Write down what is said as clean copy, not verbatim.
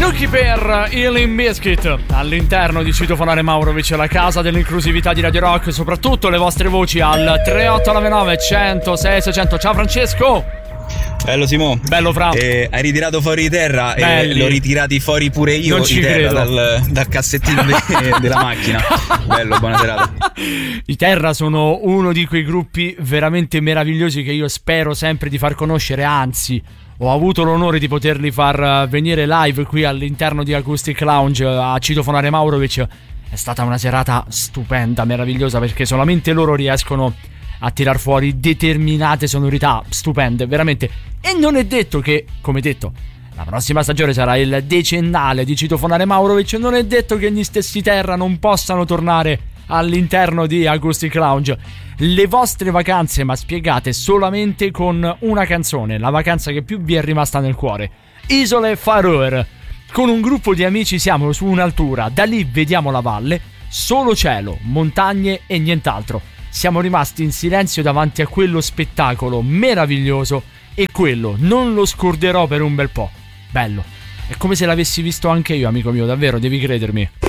Lucky per il Limp Bizkit all'interno di Citofonare Maurovic, la casa dell'inclusività di Radio Rock. Soprattutto le vostre voci al 3899 106 600. Ciao Francesco. Bello Simo. Bello Fra. Hai ritirato fuori di terra. Belli. E l'ho ritirati fuori pure io. Non ci di terra credo. dal cassettino della macchina. Bello, buona serata. I Terra sono uno di quei gruppi veramente meravigliosi che io spero sempre di far conoscere. Anzi, ho avuto l'onore di poterli far venire live qui all'interno di Acoustic Lounge a Citofonare Maurovic. È stata una serata stupenda, meravigliosa, perché solamente loro riescono a tirar fuori determinate sonorità stupende, veramente. E non è detto che, come detto, la prossima stagione sarà il decennale di Citofonare Maurovic. Non è detto che gli stessi Terra non possano tornare all'interno di Acoustic Lounge. Le vostre vacanze, ma spiegate solamente con una canzone, la vacanza che più vi è rimasta nel cuore. Isole Faroe. Con un gruppo di amici siamo su un'altura, da lì vediamo la valle, solo cielo, montagne e nient'altro. Siamo rimasti in silenzio davanti a quello spettacolo meraviglioso e quello non lo scorderò per un bel po'. Bello. È come se l'avessi visto anche io, amico mio, davvero, devi credermi.